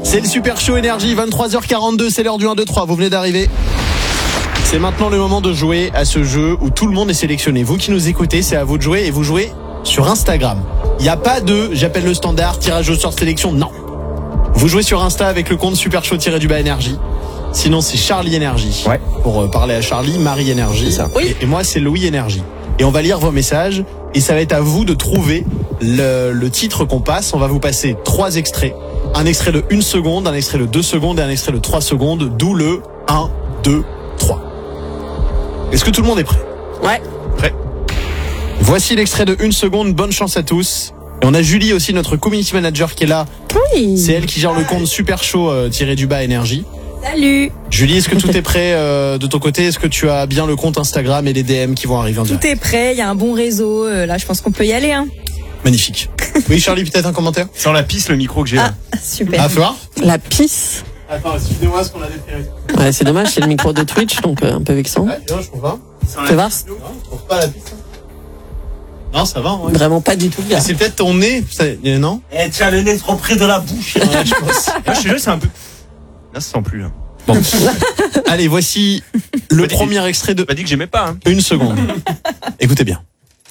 C'est le Super Show Énergie, 23h42, c'est l'heure du 1, 2, 3, vous venez d'arriver. C'est maintenant le moment de jouer à ce jeu où tout le monde est sélectionné. Vous qui nous écoutez, c'est à vous de jouer et vous jouez sur Instagram. Il n'y a pas de j'appelle le standard, tirage au sort sélection, non. Vous jouez sur Insta avec le compte Super Show-du-bas Énergie. Sinon c'est Charlie Énergie. Ouais. Pour parler à Charlie, Marie Énergie. Oui. Et moi c'est Louis Énergie. Et on va lire vos messages et ça va être à vous de trouver le titre qu'on passe. On va vous passer 3 extraits. Un extrait de 1 seconde, un extrait de 2 secondes et un extrait de 3 secondes, d'où le 1, 2, 3. Est-ce que tout le monde est prêt ? Ouais. Prêt. Voici l'extrait de 1 seconde, bonne chance à tous. Et on a Julie aussi, notre community manager qui est là. Oui. C'est elle qui gère le compte Super Show-du-bas Énergie. Salut. Julie, est-ce que tout est prêt de ton côté ? Est-ce que tu as bien le compte Instagram et les DM qui vont arriver en direct ? Tout est prêt, il y a un bon réseau. Là, je pense qu'on peut y aller. Hein. Magnifique. Oui, Charlie, peut-être un commentaire ? Sans la piste, le micro que j'ai là. Super. Ah, fais voir ? La pisse. Attends, excusez-moi ce qu'on a déféré. Ouais, c'est dommage, c'est le micro de Twitch, donc un peu vexant. Ouais, je trouve pas. Fais voir. Non, je trouve pas la piste. Non, ça va. Ouais. Vraiment pas du tout, gars. C'est peut-être ton nez, non ? Eh, tu as le nez trop près de la bouche. Ouais, je pense. Là, je te jure, c'est un peu. Là, ça sent plus. Là. Bon. Allez, voici le premier extrait de Pas dit que j'aimais pas. Hein. 1 seconde. Écoutez bien.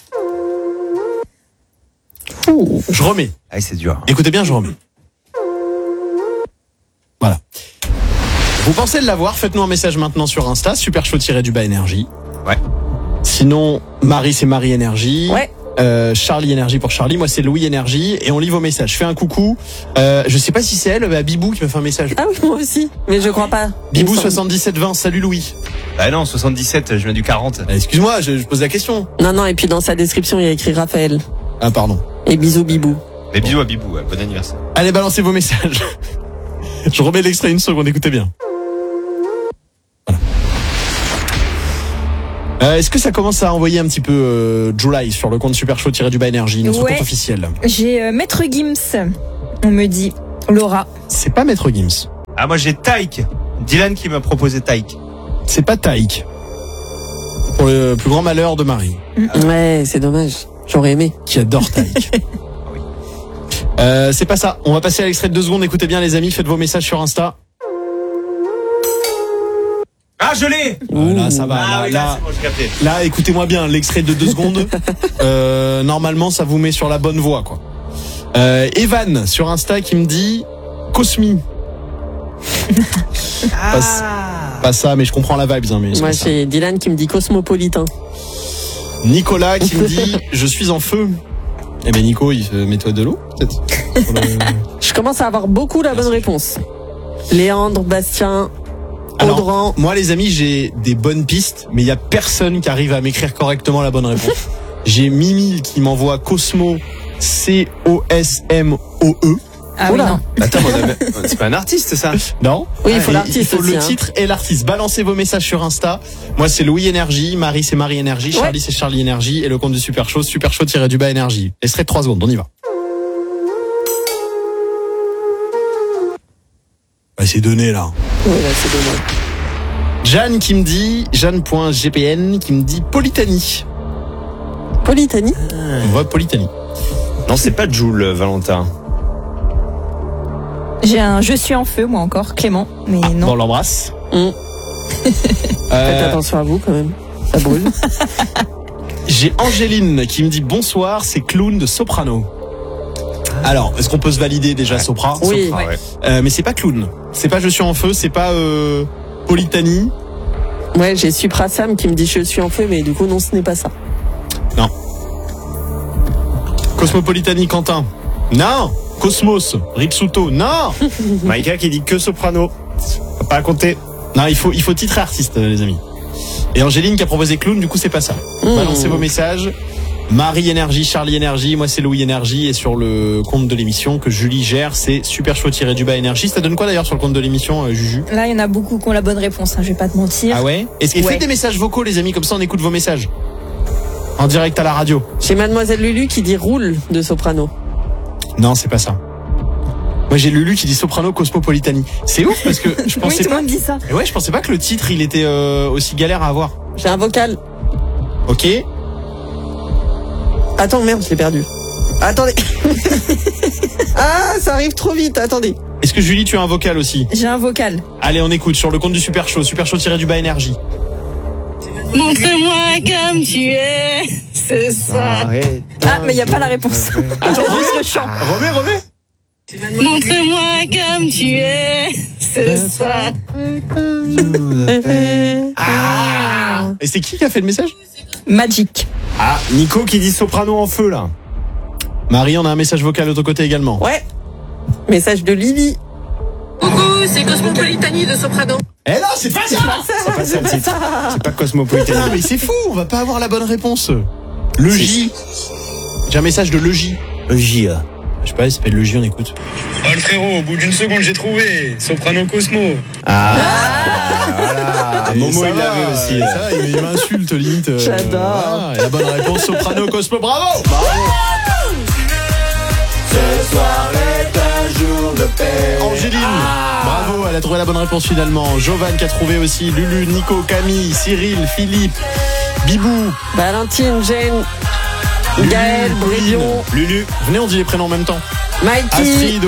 Je remets. Ah, c'est dur. Écoutez bien, je remets. Voilà. Vous pensez l'avoir ? Faites-nous un message maintenant sur Insta, Super Show-du-bas Énergie. Ouais. Sinon, Marie, c'est Marie Énergie. Ouais. Charlie Énergie pour Charlie. Moi, c'est Louis Énergie. Et on lit vos messages. Je fais un coucou. Je sais pas si c'est elle, Bibou qui me fait un message. Ah oui, moi aussi, mais je crois pas. Bibou Il me semble. 7720. Salut Louis. Bah non, 77, je viens du 40. Excuse-moi, je pose la question. Non, et puis dans sa description, il y a écrit Raphaël. Ah, pardon. Et bisous bibou. Mais bisous à Bibou, ouais, bon anniversaire. Allez, balancez vos messages. Je remets l'extrait 1 seconde, écoutez bien. Voilà. Est-ce que ça commence à envoyer un petit peu July sur le compte Super Show-du-bas Énergie, notre compte officiel ? J'ai Maître Gims, on me dit. Laura. C'est pas Maître Gims. Ah, moi j'ai Taïk. Dylan qui m'a proposé Taïk. C'est pas Taïk. Pour le plus grand malheur de Marie. Ouais, c'est dommage. J'aurais aimé. Qui adore Taïk. C'est pas ça. On va passer à l'extrait de 2 secondes. Écoutez bien les amis, faites vos messages sur Insta. Ah, je l'ai. Là, ça va. Ah, oui, là, c'est bon, j'ai capté. là, écoutez-moi bien, l'extrait de 2 secondes. Normalement, ça vous met sur la bonne voie, quoi. Evan sur Insta qui me dit Cosmi. Pas ça, mais je comprends la vibes. Hein, mais c'est Moi, pas ça. c'est Dylan qui me dit cosmopolitain. Nicolas qui me dit je suis en feu. Eh ben Nico, mets-toi de l'eau, peut-être. Je commence à avoir beaucoup la bonne réponse. Léandre, Bastien, Alors, Audran. moi les amis, j'ai des bonnes pistes, mais il y a personne qui arrive à m'écrire correctement la bonne réponse. J'ai Mimi qui m'envoie Cosmo, C-O-S-M-O-E. Ah oui, Oula. non. Attends, c'est pas un artiste ça. Non. Oui, il faut Et l'artiste il faut aussi, le hein. titre et l'artiste. Balancez vos messages sur Insta. Moi c'est Louis Énergie, Marie c'est Marie Énergie, Charlie c'est Charlie Énergie et le compte du Super Show, Super Show-du-bas Énergie. Extrait de 3 secondes, on y va. Bah, c'est donné là. Oui, là, c'est dommage. Jeanne qui me dit, Jeanne.gpn qui me dit Politanie. Politanie. On voit Politanie. Non, c'est pas Jules Valentin. J'ai un Je suis en feu, moi encore, Clément. Mais Bon, on non. l'embrasse. Faites attention à vous quand même. Ça brûle. J'ai Angéline qui me dit bonsoir, c'est Clown de Soprano. Alors, est-ce qu'on peut se valider déjà Sopra ? Oui. Sopra, ouais. Mais c'est pas Clown. C'est pas Je suis en feu, c'est pas Politanie. Ouais, j'ai Suprasam qui me dit je suis en feu, mais du coup non, ce n'est pas ça. Non. Cosmopolitanie Quentin. Non. Cosmos, Ritsuto. Non. Maïka qui dit que soprano. Faut pas à compter. Non, il faut titrer artiste, les amis. Et Angéline qui a proposé Clown, du coup c'est pas ça. Balancez vos messages. Marie Énergie, Charlie Énergie, moi c'est Louis Énergie et sur le compte de l'émission que Julie gère, c'est Super Show-du-bas Énergie. Ça donne quoi d'ailleurs sur le compte de l'émission, Juju ? Là, il y en a beaucoup qui ont la bonne réponse, hein, je vais pas te mentir. Ah ouais ? Est-ce qu'il fait des messages vocaux, les amis, comme ça on écoute vos messages en direct à la radio. J'ai Mademoiselle Lulu qui dit roule de soprano. Non, c'est pas ça. Moi j'ai Lulu qui dit Soprano Cosmopolitanie. C'est ouf parce que je Oui, pensais tout le pas. monde dit ça. Et ouais, je pensais pas que le titre il était aussi galère à avoir. J'ai un vocal. Ok. Attends, merde, je l'ai perdu. Attendez. Ah, ça arrive trop vite, attendez. Est-ce que Julie, tu as un vocal aussi? J'ai un vocal. Allez, on écoute sur le compte du Super Show tiré-du-bas énergie. Montre-moi comme tu es ce soir. Arrête. Ah, mais il n'y a pas la réponse. Attends, Juste le chant. remets. Montre-moi comme tu es ce soir. Et c'est qui a fait le message? Magic. Ah, Nico qui dit soprano en feu là. Marie, on a un message vocal de ton côté également. Ouais. Message de Lily. Coucou, c'est Cosmopolitanie de Soprano. Eh non, c'est pas ça! C'est pas ça le titre. C'est pas Cosmopolitan. Non, mais c'est fou, on va pas avoir la bonne réponse. Le J. J'ai un message de Le J. Le J. Je sais pas, il s'appelle Le J, on écoute. Oh le frérot, au bout d'une seconde j'ai trouvé. Soprano Cosmo. Voilà. Momo il l'avait aussi. Ça, il m'insulte limite. J'adore. Et la bonne réponse, Soprano Cosmo, bravo! Ce soir est un jour de paix. Angéline, bravo, elle a trouvé la bonne réponse finalement. Jovan qui a trouvé aussi, Lulu, Nico, Camille, Cyril, Philippe, Bibou, Valentine, Jane, Gaël, Brillion, Lulu. Venez, on dit les prénoms en même temps. Mikey. Astrid